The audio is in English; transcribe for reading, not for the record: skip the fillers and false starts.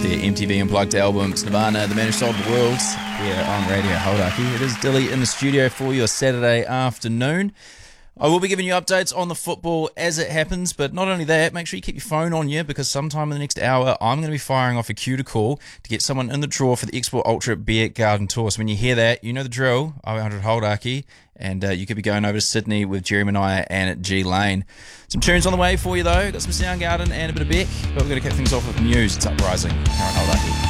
their MTV Unplugged album. It's Nirvana, the man who sold the world, here on Radio Hauraki. It is Dilly in the studio for your Saturday afternoon. I will be giving you updates on the football as it happens, but not only that, make sure you keep your phone on you, because sometime in the next hour, I'm going to be firing off a cue to call to get someone in the draw for the Export Ultra Beer Garden Tour. So when you hear that, you know the drill, 0800 Hauraki, and you could be going over to Sydney with Jerry Manaya and G Lane. Some tunes on the way for you though, got some Soundgarden and a bit of Beck, but we're going to kick things off with news. It's Uprising, here on Hauraki.